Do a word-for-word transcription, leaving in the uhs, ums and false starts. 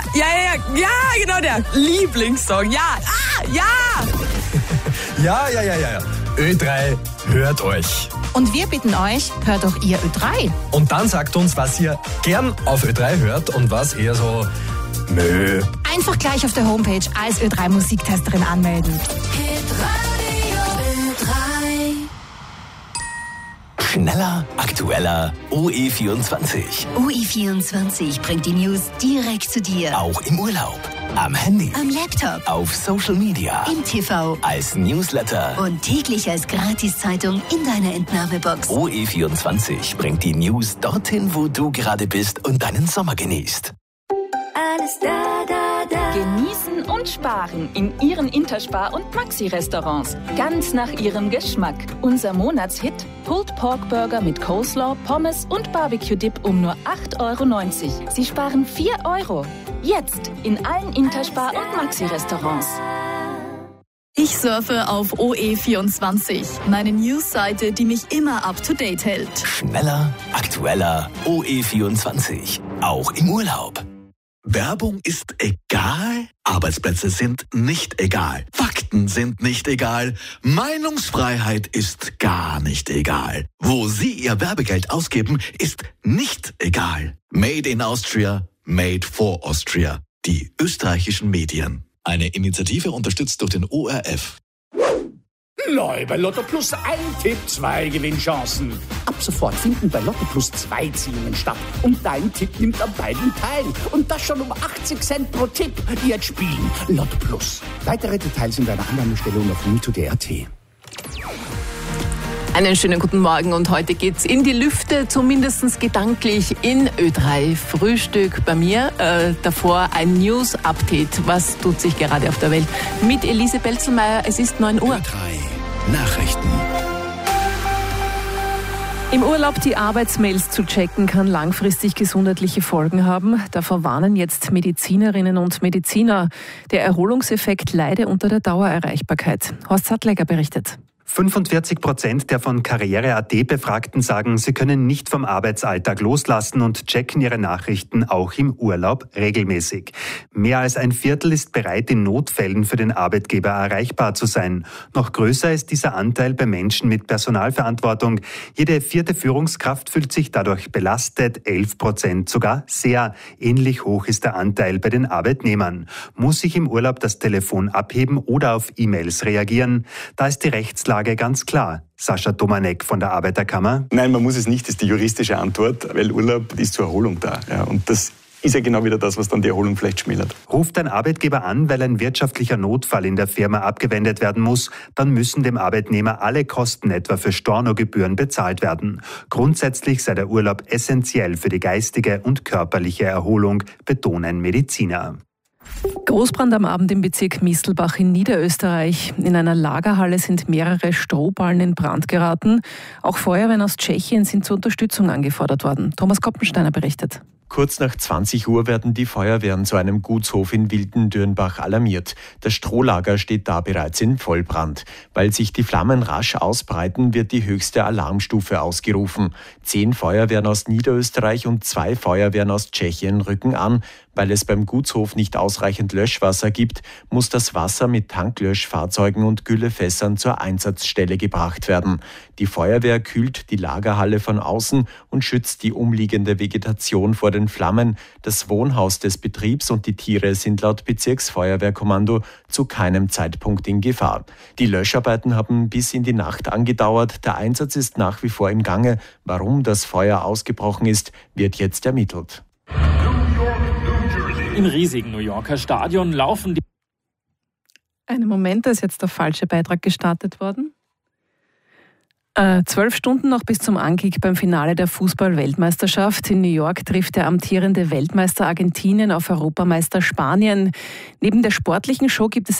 Ja, ja, ja, ja, genau der Lieblingssong. Ja, ah, ja. Ja, ja, ja, ja, ja. Ö drei hört euch. Und wir bitten euch, hört doch ihr Ö drei. Und dann sagt uns, was ihr gern auf Ö drei hört und was eher so nö. Einfach gleich auf der Homepage als Ö drei Musiktesterin anmelden. Schneller, aktueller, O E vierundzwanzig. O E vierundzwanzig bringt die News direkt zu dir. Auch im Urlaub, am Handy, Am Laptop, auf Social Media, im T V als Newsletter. und täglich als Gratiszeitung in deiner Entnahmebox. O E vierundzwanzig bringt die News dorthin, wo du gerade bist und deinen Sommer genießt. Alles da, da, da. Genießen und sparen in Ihren Interspar- und Maxi-Restaurants. Ganz nach Ihrem Geschmack. Unser Monatshit: Pulled Pork Burger mit Coleslaw, Pommes und Barbecue-Dip um nur acht Euro neunzig. Sie sparen vier Euro. Jetzt in allen Interspar- und Maxi-Restaurants. Ich surfe auf O E vierundzwanzig, meine Newsseite, die mich immer up-to-date hält. Schneller, aktueller, O E vierundzwanzig. Auch im Urlaub. Werbung ist egal, Arbeitsplätze sind nicht egal, Fakten sind nicht egal, Meinungsfreiheit ist gar nicht egal. Wo Sie Ihr Werbegeld ausgeben, ist nicht egal. Made in Austria, made for Austria. Die österreichischen Medien. Eine Initiative unterstützt durch den O R F. Neu bei Lotto Plus ein Tipp, zwei Gewinnchancen. Ab sofort finden bei Lotto Plus zwei Ziehungen statt. Und dein Tipp nimmt an beiden teil. Und das schon um achtzig Cent pro Tipp. Jetzt spielen Lotto Plus. Weitere Details in deiner Annahmestelle und auf mito punkt d r t. Einen schönen guten Morgen und heute geht's in die Lüfte, zumindest gedanklich in Ö drei Frühstück bei mir. Äh, davor ein News-Update. Was tut sich gerade auf der Welt? Mit Elise Belzelmeier, es ist neun Uhr. Ö drei Nachrichten. Im Urlaub die Arbeitsmails zu checken, kann langfristig gesundheitliche Folgen haben. Davor warnen jetzt Medizinerinnen und Mediziner. Der Erholungseffekt leide unter der Dauererreichbarkeit. Horst Sattleger berichtet. fünfundvierzig Prozent der von Karriere Punkt a t Befragten sagen, sie können nicht vom Arbeitsalltag loslassen und checken ihre Nachrichten auch im Urlaub regelmäßig. Mehr als ein Viertel ist bereit, in Notfällen für den Arbeitgeber erreichbar zu sein. Noch größer ist dieser Anteil bei Menschen mit Personalverantwortung. Jede vierte Führungskraft fühlt sich dadurch belastet, elf Prozent sogar sehr. Ähnlich hoch ist der Anteil bei den Arbeitnehmern. Muss ich im Urlaub das Telefon abheben oder auf E-Mails reagieren? Da ist die Rechtslage ganz klar. Sascha Domanek von der Arbeiterkammer. Nein, man muss es nicht, das ist die juristische Antwort, weil Urlaub ist zur Erholung da. Ja, und das ist ja genau wieder das, was dann die Erholung vielleicht schmälert. Ruft ein Arbeitgeber an, weil ein wirtschaftlicher Notfall in der Firma abgewendet werden muss, dann müssen dem Arbeitnehmer alle Kosten etwa für Stornogebühren bezahlt werden. Grundsätzlich sei der Urlaub essentiell für die geistige und körperliche Erholung, betonen Mediziner. Großbrand am Abend im Bezirk Mistelbach in Niederösterreich. In einer Lagerhalle sind mehrere Strohballen in Brand geraten. Auch Feuerwehren aus Tschechien sind zur Unterstützung angefordert worden. Thomas Koppensteiner berichtet. Kurz nach zwanzig Uhr werden die Feuerwehren zu einem Gutshof in Wildendürnbach alarmiert. Das Strohlager steht da bereits in Vollbrand. Weil sich die Flammen rasch ausbreiten, wird die höchste Alarmstufe ausgerufen. Zehn Feuerwehren aus Niederösterreich und zwei Feuerwehren aus Tschechien rücken an. Weil es beim Gutshof nicht ausreichend Löschwasser gibt, muss das Wasser mit Tanklöschfahrzeugen und Güllefässern zur Einsatzstelle gebracht werden. Die Feuerwehr kühlt die Lagerhalle von außen und schützt die umliegende Vegetation vor den Flammen. Das Wohnhaus des Betriebs und die Tiere sind laut Bezirksfeuerwehrkommando zu keinem Zeitpunkt in Gefahr. Die Löscharbeiten haben bis in die Nacht angedauert. Der Einsatz ist nach wie vor im Gange. Warum das Feuer ausgebrochen ist, wird jetzt ermittelt. Im riesigen New Yorker Stadion laufen die... Einen Moment, da ist jetzt der falsche Beitrag gestartet worden. Äh, zwölf Stunden noch bis zum Ankick beim Finale der Fußball-Weltmeisterschaft. In New York trifft der amtierende Weltmeister Argentinien auf Europameister Spanien. Neben der sportlichen Show gibt es